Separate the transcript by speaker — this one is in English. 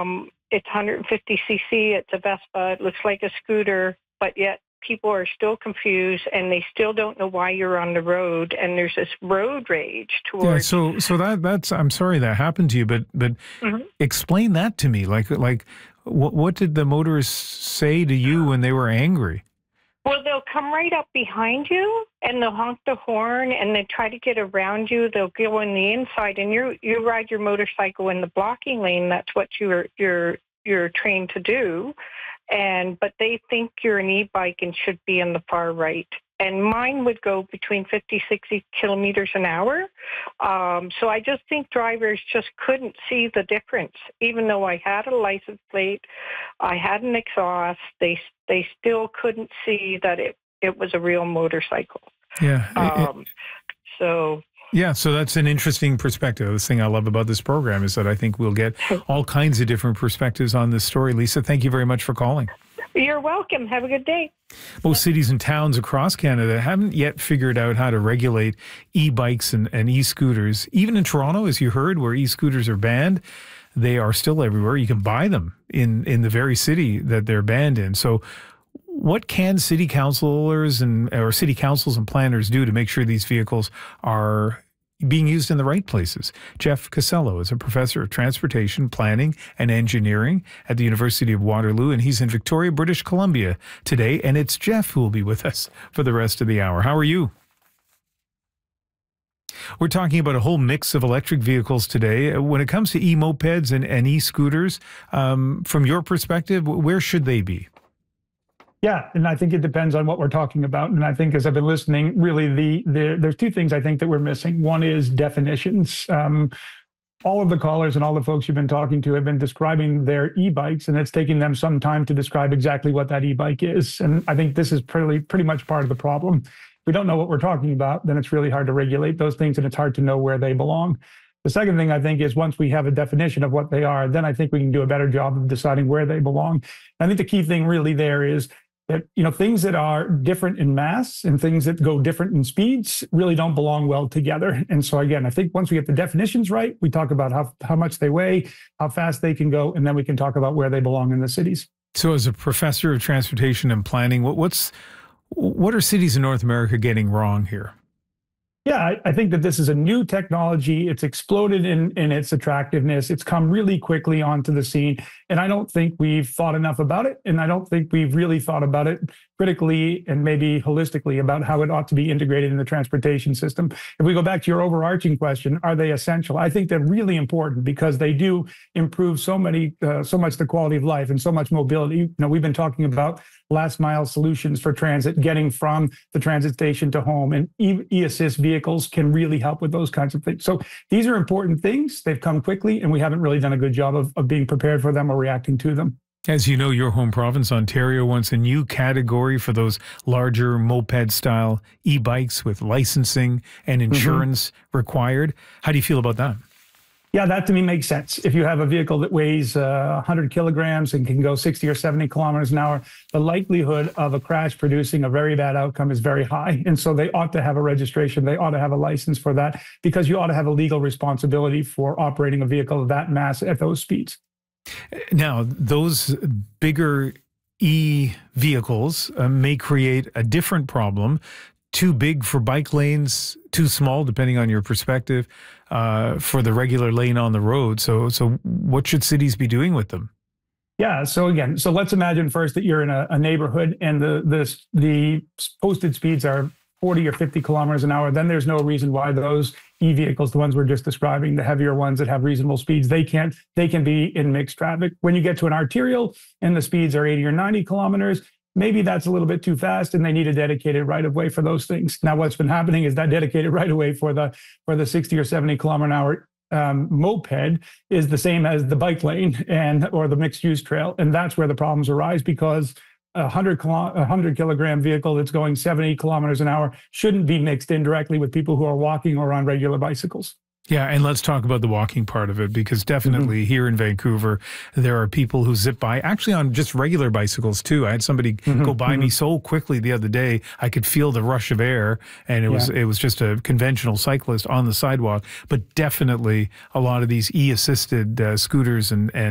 Speaker 1: It's 150cc. It's a Vespa. It looks like a scooter, but yet people are still confused and they still don't know why you're on the road. And there's this road rage towards.
Speaker 2: Yeah. So that's. I'm sorry that happened to you, but explain that to me. Like what did the motorists say to you when they were angry?
Speaker 1: Well, they'll come right up behind you and they'll honk the horn and they try to get around you. They'll go on the inside and you ride your motorcycle in the blocking lane. That's what you're trained to do. But they think you're an e-bike and should be in the far right. And mine would go between 50, 60 kilometers an hour. So I just think drivers just couldn't see the difference. Even though I had a license plate, I had an exhaust, they still couldn't see that it was a real motorcycle.
Speaker 2: Yeah.
Speaker 1: So
Speaker 2: that's an interesting perspective. The thing I love about this program is that I think we'll get all kinds of different perspectives on this story. Lisa, thank you very much for calling.
Speaker 1: You're welcome. Have a good day.
Speaker 2: Most cities and towns across Canada haven't yet figured out how to regulate e-bikes and e-scooters. Even in Toronto, as you heard, where e-scooters are banned, they are still everywhere. You can buy them in the very city that they're banned in. So what can city councilors or city councils and planners do to make sure these vehicles are being used in the right places? Jeff Casello is a professor of transportation, planning, and engineering at the University of Waterloo, and he's in Victoria, British Columbia today. And it's Jeff who will be with us for the rest of the hour. How are you? We're talking about a whole mix of electric vehicles today. When it comes to e-mopeds and e-scooters, from your perspective, where should they be?
Speaker 3: Yeah, and I think it depends on what we're talking about. And I think as I've been listening, really there's two things I think that we're missing. One is definitions. All of the callers and all the folks you've been talking to have been describing their e-bikes, and it's taking them some time to describe exactly what that e-bike is. And I think this is pretty much part of the problem. If we don't know what we're talking about, then it's really hard to regulate those things, and it's hard to know where they belong. The second thing I think is once we have a definition of what they are, then I think we can do a better job of deciding where they belong. I think the key thing really there is that, things that are different in mass and things that go different in speeds really don't belong well together. And so again, I think once we get the definitions right, we talk about how much they weigh, how fast they can go, and then we can talk about where they belong in the cities.
Speaker 2: So as a professor of transportation and planning, what are cities in North America getting wrong here?
Speaker 3: Yeah, I think that this is a new technology. It's exploded in its attractiveness. It's come really quickly onto the scene. And I don't think we've thought enough about it. And I don't think we've really thought about it critically and maybe holistically about how it ought to be integrated in the transportation system. If we go back to your overarching question, are they essential? I think they're really important because they do improve so much the quality of life and so much mobility. We've been talking about last mile solutions for transit, getting from the transit station to home, and e-assist vehicles can really help with those kinds of things. So these are important things. They've come quickly, and we haven't really done a good job of being prepared for them or reacting to them.
Speaker 2: As you know, your home province, Ontario, wants a new category for those larger moped-style e-bikes with licensing and insurance required. How do you feel about that?
Speaker 3: Yeah, that to me makes sense. If you have a vehicle that weighs 100 kilograms and can go 60 or 70 kilometers an hour, the likelihood of a crash producing a very bad outcome is very high. And so they ought to have a registration. They ought to have a license for that because you ought to have a legal responsibility for operating a vehicle of that mass at those speeds.
Speaker 2: Now, those bigger e-vehicles may create a different problem. Too big for bike lanes, too small, depending on your perspective, for the regular lane on the road. So what should cities be doing with them?
Speaker 3: Yeah. So let's imagine first that you're in a neighborhood and the posted speeds are 40 or 50 kilometers an hour. Then there's no reason why those e-vehicles, the ones we're just describing, the heavier ones that have reasonable speeds, they can be in mixed traffic. When you get to an arterial and the speeds are 80 or 90 kilometers, maybe that's a little bit too fast and they need a dedicated right of way for those things. Now, what's been happening is that dedicated right of way for the 60 or 70 kilometer an hour moped is the same as the bike lane or the mixed use trail. And that's where the problems arise because a 100 kilogram vehicle that's going 70 kilometers an hour shouldn't be mixed in directly with people who are walking or on regular bicycles.
Speaker 2: Yeah, and let's talk about the walking part of it, because definitely here in Vancouver, there are people who zip by, actually on just regular bicycles too. I had somebody go by me so quickly the other day, I could feel the rush of air, and it was just a conventional cyclist on the sidewalk. But definitely a lot of these e-assisted scooters and